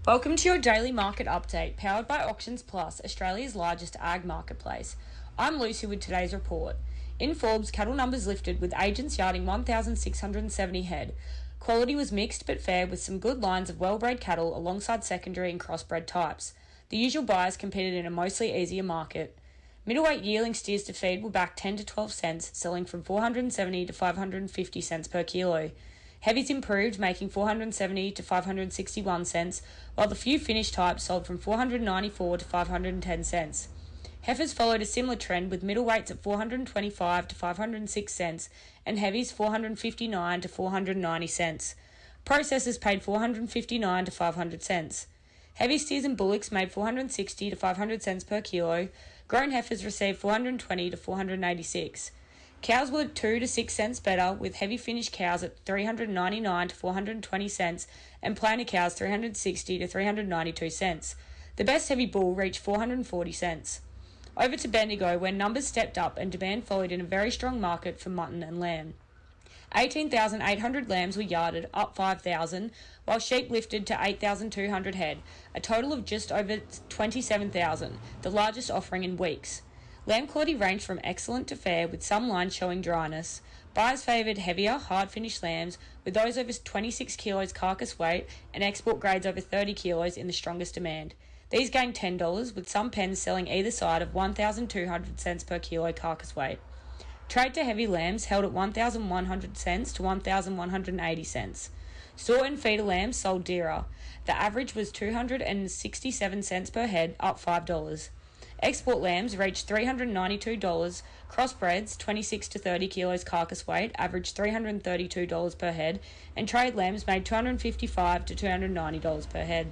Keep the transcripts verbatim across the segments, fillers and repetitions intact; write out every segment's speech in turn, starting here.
Welcome to your daily market update, powered by Auctions Plus, Australia's largest ag marketplace. I'm Lucy with today's report. In Forbes, cattle numbers lifted with agents yarding one thousand six hundred seventy head. Quality was mixed but fair, with some good lines of well-bred cattle alongside secondary and crossbred types. The usual buyers competed in a mostly easier market. Middleweight yearling steers to feed were back ten to twelve cents, selling from four hundred seventy to five hundred fifty cents per kilo. Heavies improved, making four hundred seventy to five hundred sixty-one cents, while the few finished types sold from four hundred ninety-four to five hundred ten cents. Heifers followed a similar trend, with middleweights at four hundred twenty-five to five hundred six cents and heavies four hundred fifty-nine to four hundred ninety cents. Processors paid four hundred fifty-nine to five hundred cents. Heavy steers and bullocks made four hundred sixty to five hundred cents per kilo. Grown heifers received four hundred twenty to four hundred eighty-six. Cows were two to six cents better, with heavy finished cows at three hundred ninety-nine to four hundred twenty cents and plainer cows three hundred sixty to three hundred ninety-two cents. The best heavy bull reached four hundred forty cents. Over to Bendigo, where numbers stepped up and demand followed in a very strong market for mutton and lamb. eighteen thousand eight hundred lambs were yarded, up five thousand, while sheep lifted to eight thousand two hundred head, a total of just over twenty-seven thousand, the largest offering in weeks. Lamb quality ranged from excellent to fair, with some lines showing dryness. Buyers favoured heavier, hard-finished lambs, with those over twenty-six kilos carcass weight and export grades over thirty kilos in the strongest demand. These gained ten dollars, with some pens selling either side of one thousand two hundred cents per kilo carcass weight. Trade to heavy lambs held at one thousand one hundred cents to one thousand one hundred eighty cents. Store and feeder lambs sold dearer. The average was two hundred sixty-seven cents per head, up five dollars. Export lambs reached three hundred ninety-two dollars, crossbreds, twenty-six to thirty kilos carcass weight, averaged three hundred thirty-two dollars per head, and trade lambs made two hundred fifty-five to two hundred ninety dollars per head.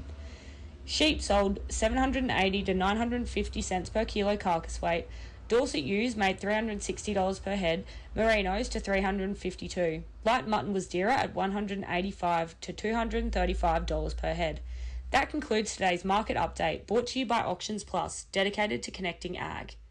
Sheep sold seven hundred eighty to nine hundred fifty cents per kilo carcass weight. Dorset ewes made three hundred sixty dollars per head, merinos to three hundred fifty-two dollars. Light mutton was dearer at one hundred eighty-five to two hundred thirty-five dollars per head. That concludes today's market update, brought to you by Auctions Plus, dedicated to connecting ag.